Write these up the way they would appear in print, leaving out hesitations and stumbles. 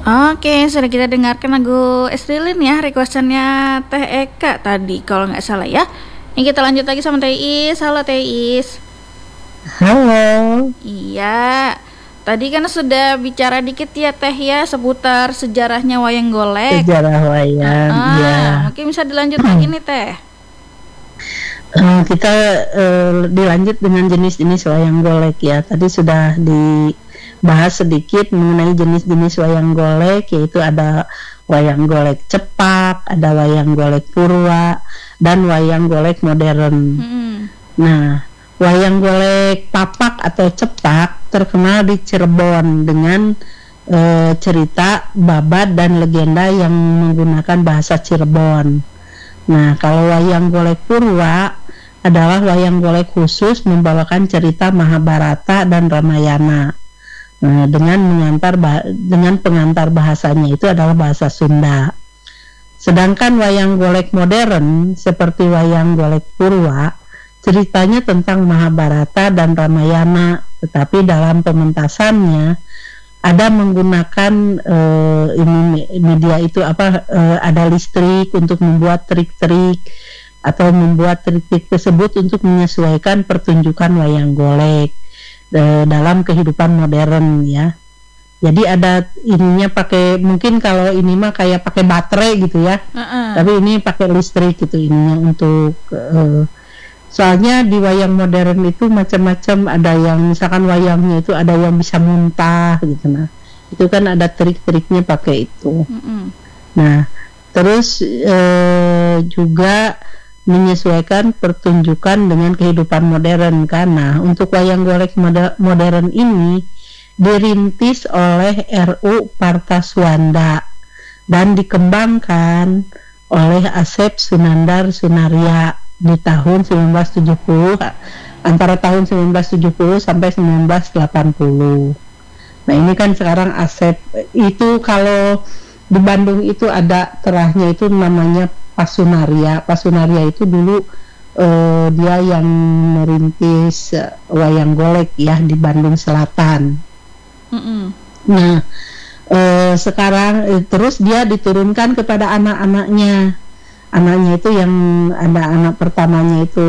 Oke, sudah kita dengarkan lagu Estilin ya, requestannya Teh Eka tadi kalau nggak salah ya. Ini kita lanjut lagi sama Teh Is. Halo Teh Is. Halo. Iya, tadi kan sudah bicara dikit ya Teh ya seputar sejarahnya wayang golek. Sejarah wayang, ya. Mungkin bisa dilanjut lagi nih Teh. Kita dilanjut dengan jenis-jenis wayang golek ya. Tadi sudah dibahas sedikit mengenai jenis-jenis wayang golek, yaitu ada wayang golek cepak, ada wayang golek purwa, dan wayang golek modern. Nah, wayang golek papak atau cepak terkenal di Cirebon dengan cerita, babat, dan legenda yang menggunakan bahasa Cirebon. Nah, kalau wayang golek purwa adalah wayang golek khusus membawakan cerita Mahabharata dan Ramayana. Nah, dengan pengantar bahasanya itu adalah bahasa Sunda. Sedangkan wayang golek modern seperti wayang golek purwa ceritanya tentang Mahabharata dan Ramayana, tetapi dalam pementasannya ada menggunakan media itu ada listrik untuk membuat trik-trik atau membuat trik-trik tersebut untuk menyesuaikan pertunjukan wayang golek dalam kehidupan modern ya. Jadi ada ininya pakai, mungkin kalau ini mah kayak pakai baterai gitu ya. Tapi ini pakai listrik gitu ininya untuk soalnya di wayang modern itu macam-macam, ada yang misalkan wayangnya itu ada yang bisa muntah gitu. Nah, itu kan ada trik-triknya pakai itu. Nah, terus juga menyesuaikan pertunjukan dengan kehidupan modern, karena untuk wayang golek modern ini dirintis oleh RU Partaswanda dan dikembangkan oleh Asep Sunandar Sunaria di tahun 1970, antara tahun 1970 sampai 1980. Nah, ini kan sekarang Asep itu, kalau di Bandung itu ada terahnya itu namanya Pasunaria. Pasunaria itu dulu dia yang merintis wayang golek ya di Bandung Selatan. Nah, sekarang terus dia diturunkan kepada anak-anaknya. Anaknya itu yang ada anak pertamanya itu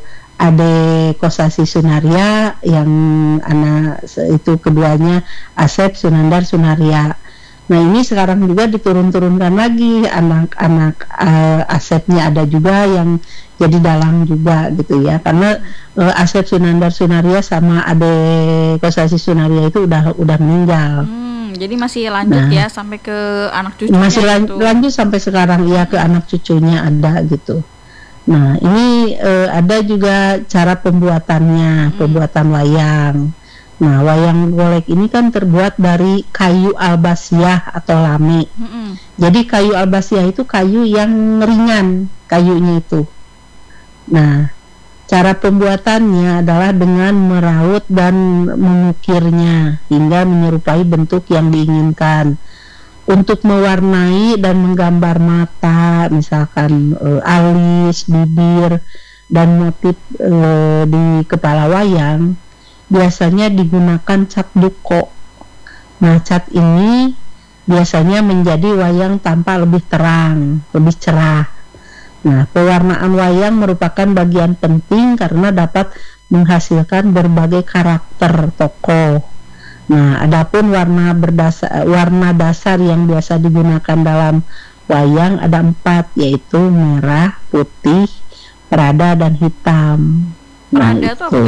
Ade Kosasi Sunaria, yang anak itu keduanya Asep Sunandar Sunaria. Nah, ini sekarang juga diturunkan lagi anak-anak Asepnya ada juga yang jadi dalang juga gitu ya, karena Asep Sunandar Sunaria sama Ade Kosasi Sunaria itu udah meninggal. Jadi masih lanjut ya sampai ke anak cucunya. Masih lanjut sampai sekarang ya, ke anak cucunya ada gitu. Nah, ini ada juga cara pembuatannya, pembuatan wayang. Nah, wayang golek ini kan terbuat dari kayu albasiah atau lami. Jadi kayu albasiah itu kayu yang ringan, kayunya itu. Nah, cara pembuatannya adalah dengan meraut dan mengukirnya hingga menyerupai bentuk yang diinginkan. Untuk mewarnai dan menggambar mata, misalkan alis, bibir, dan motif di kepala wayang, biasanya digunakan cat duko. Nah, cat ini biasanya menjadi wayang tampak lebih terang, lebih cerah. Nah, pewarnaan wayang merupakan bagian penting karena dapat menghasilkan berbagai karakter tokoh. Nah, adapun warna dasar yang biasa digunakan dalam wayang ada 4, yaitu merah, putih, prada, dan hitam. Prada itu apa?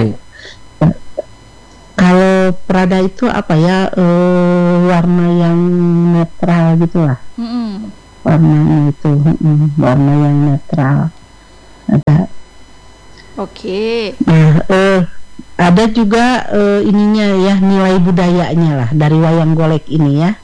Kalau prada itu apa ya, warna yang netral gitulah. Warnanya itu warna yang netral ada. Oke. Nah, ada juga ininya ya, nilai budayanya lah dari wayang golek ini ya.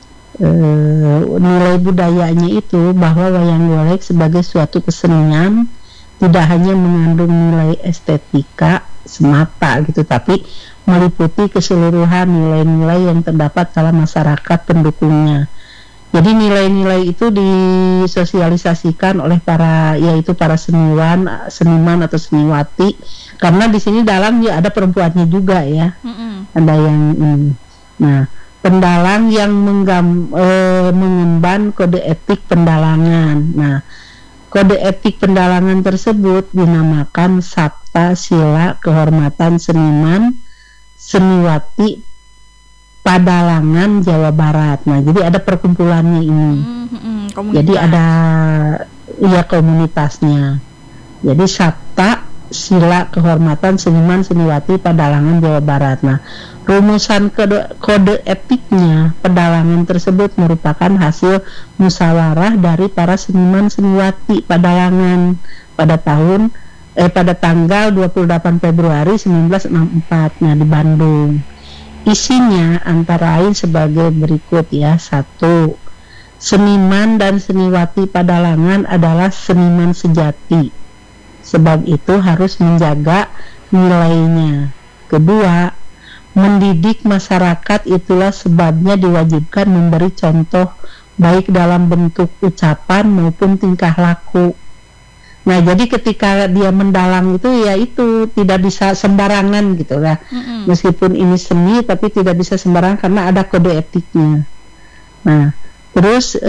Nilai budayanya itu bahwa wayang golek sebagai suatu kesenian tidak hanya mengandung nilai estetika semata gitu, tapi meliputi keseluruhan nilai-nilai yang terdapat dalam masyarakat pendukungnya. Jadi nilai-nilai itu disosialisasikan oleh para seniman atau seniwati, karena di sini dalam ya ada perempuannya juga ya. Ada yang Nah, pendalang yang mengemban kode etik pendalangan. Nah, kode etik pendalangan tersebut dinamakan Sabta Sila Kehormatan Seniman Seniwati Padalangan Jawa Barat. Nah, jadi ada perkumpulannya ini. Jadi ada komunitasnya. Jadi Sabta Sila Kehormatan Seniman Seniwati Padalangan Jawa Barat. Nah, rumusan kode etiknya pedalangan tersebut merupakan hasil musyawarah dari para seniman seniwati Padalangan pada tanggal 28 Februari 1964 di Bandung. Isinya antara lain sebagai berikut ya. 1. Seniman dan seniwati Padalangan adalah seniman sejati. Sebab itu harus menjaga nilainya. 2. Mendidik masyarakat itulah sebabnya diwajibkan memberi contoh baik dalam bentuk ucapan maupun tingkah laku. Nah, jadi ketika dia mendalang itu tidak bisa sembarangan gitu ya. Meskipun ini seni tapi tidak bisa sembarangan karena ada kode etiknya. Nah, terus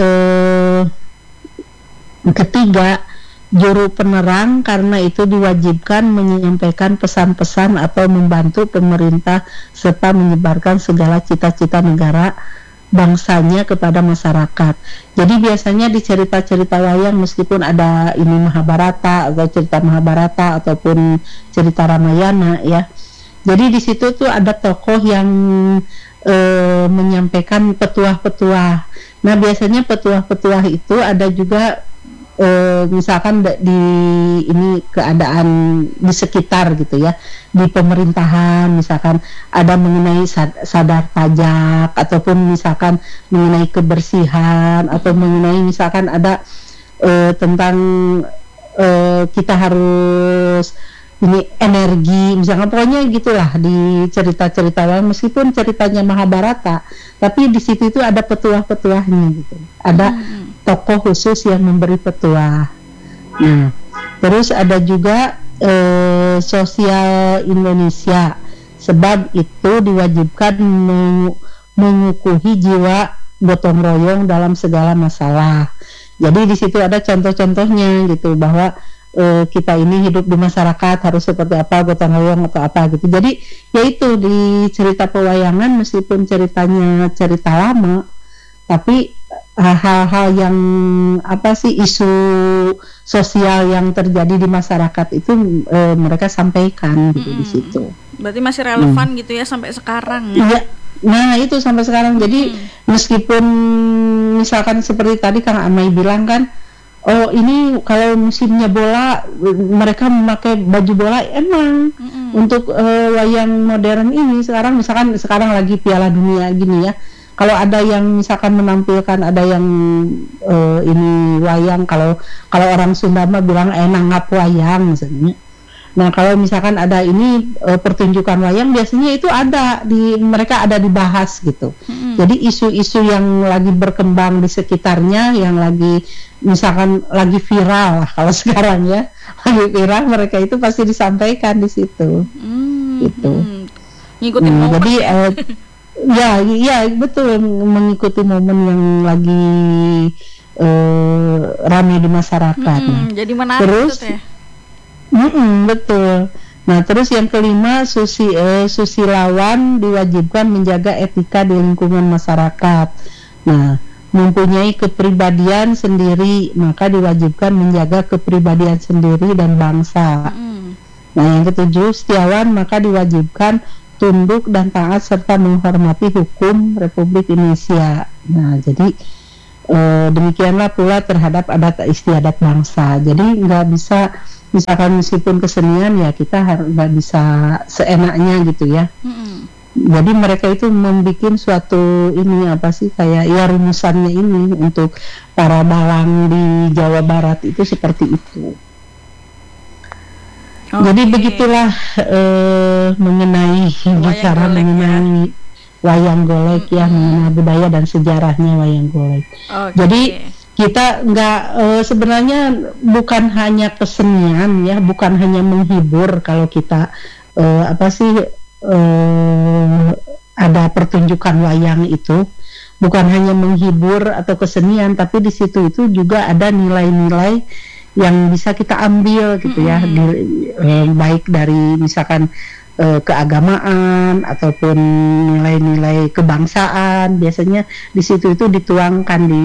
ketiga, juru penerang karena itu diwajibkan menyampaikan pesan-pesan atau membantu pemerintah serta menyebarkan segala cita-cita negara bangsanya kepada masyarakat. Jadi biasanya di cerita-cerita wayang meskipun ada ini Mahabharata atau cerita Mahabharata ataupun cerita Ramayana ya. Jadi di situ tuh ada tokoh yang menyampaikan petuah-petuah. Nah, biasanya petuah-petuah itu ada juga misalkan di ini keadaan di sekitar gitu ya, di pemerintahan misalkan ada mengenai sadar pajak ataupun misalkan mengenai kebersihan atau mengenai misalkan ada tentang kita harus ini energi misalkan, pokoknya gitulah di cerita-cerita meskipun ceritanya Mahabharata tapi di situ itu ada petuah-petuahnya gitu, ada tokoh khusus yang memberi petuah. Nah, terus ada juga sosial Indonesia, sebab itu diwajibkan mengukuhi jiwa gotong royong dalam segala masalah. Jadi di situ ada contoh-contohnya gitu bahwa kita ini hidup di masyarakat harus seperti apa, gotong royong atau apa gitu. Jadi yaitu di cerita pewayangan meskipun ceritanya cerita lama tapi hal-hal yang isu sosial yang terjadi di masyarakat itu mereka sampaikan gitu di situ. Berarti masih relevan gitu ya sampai sekarang ya. Iya. Nah, itu sampai sekarang. Jadi meskipun misalkan seperti tadi Kang Amai bilang kan, oh ini kalau musimnya bola mereka memakai baju bola, emang untuk wayang modern ini sekarang lagi Piala Dunia gini ya. Kalau ada yang misalkan menampilkan ada yang ini wayang, kalau orang Sunda mah bilang nanggap wayang misalnya. Nah, kalau misalkan ada ini pertunjukan wayang biasanya itu mereka ada dibahas gitu. Jadi isu-isu yang lagi berkembang di sekitarnya, yang lagi misalkan lagi viral lah kalau sekarang ya, lagi viral, mereka itu pasti disampaikan di situ. Gitu. Ngikutin momen. Jadi ya betul, mengikuti momen yang lagi ramai di masyarakat. Jadi menarik terus itu ya. Betul. Nah, terus yang kelima, susilawan diwajibkan menjaga etika di lingkungan masyarakat. Nah, mempunyai kepribadian sendiri, maka diwajibkan menjaga kepribadian sendiri dan bangsa. Nah, yang ketujuh, setiawan maka diwajibkan tunduk dan taat serta menghormati hukum Republik Indonesia. Nah, jadi demikianlah pula terhadap adat istiadat bangsa. Jadi nggak bisa misalkan meskipun kesenian ya kita nggak bisa seenaknya gitu ya. Jadi mereka itu membuat suatu ini kayak ya rumusannya ini untuk para dalang di Jawa Barat itu seperti itu. Jadi begitulah mengenai bicara mengenai wayang golek ya, mengenai budaya dan sejarahnya wayang golek. Jadi kita sebenarnya bukan hanya kesenian ya, bukan hanya menghibur kalau kita ada pertunjukan wayang itu bukan hanya menghibur atau kesenian, tapi di situ itu juga ada nilai-nilai yang bisa kita ambil gitu ya, baik dari misalkan keagamaan ataupun nilai-nilai kebangsaan. Biasanya di situ itu dituangkan di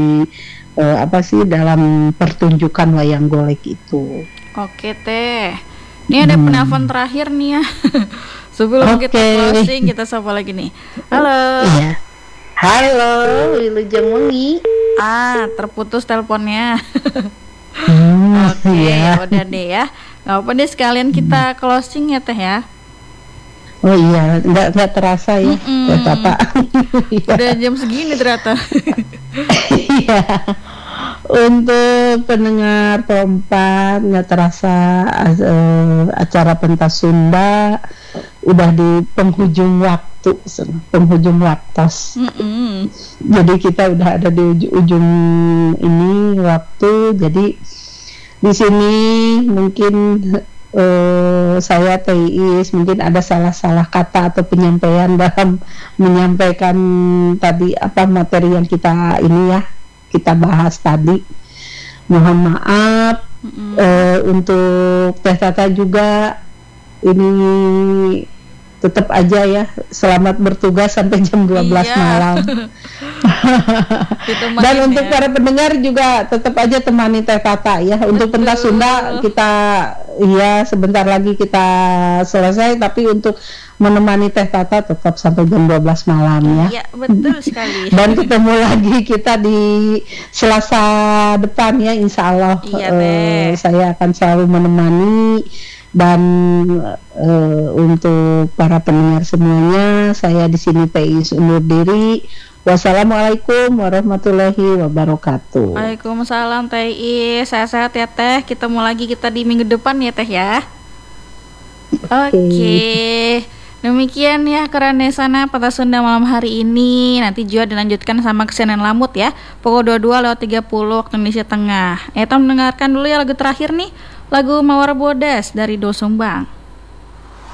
dalam pertunjukan wayang golek itu. Oke teh, ini ada penelpon terakhir nih ya. Sebelum kita closing, kita sapa lagi nih. Halo. Iya. Halo, Wilujeng Wengi. Terputus teleponnya. Oke, iya. udah deh ya. Gak apa deh, sekalian kita closing ya teh ya. Oh iya, nggak terasa ya, Bapak. Udah jam segini ternyata. Iya. Untuk pendengar Pompat, nggak terasa acara pentas Sunda udah di penghujung waktu, penghujung waktos. Jadi kita udah ada di ujung ini waktu. Jadi di sini mungkin saya Teis mungkin ada salah-salah kata atau penyampaian dalam menyampaikan tadi materi yang kita bahas tadi. Mohon maaf. Untuk Teh Tata juga ini tetap aja ya, selamat bertugas sampai jam 12 malam. Dan untuk para pendengar juga tetap aja temani Teh Tata ya. Untuk pentas Sunda kita sebentar lagi kita selesai, tapi untuk menemani Teh Tata tetap sampai jam 12 malam ya. Iya, betul sekali. Dan ketemu lagi kita di Selasa depan ya, insya Allah. Saya akan selalu menemani. Dan untuk para pendengar semuanya, saya di sini Teis undur diri. Wassalamualaikum warahmatullahi wabarakatuh. Waalaikumsalam Teis, sehat-sehat ya Teh. Ketemu lagi kita di minggu depan ya Teh ya. Oke. Demikian ya Keranasana Pentas Sunda malam hari ini. Nanti juga dilanjutkan sama kesenian lamut ya. Pukul 22:30 waktu Indonesia Tengah. Kita mendengarkan dulu ya lagu terakhir nih. Lagu Mawar Bodas dari Dosumbang.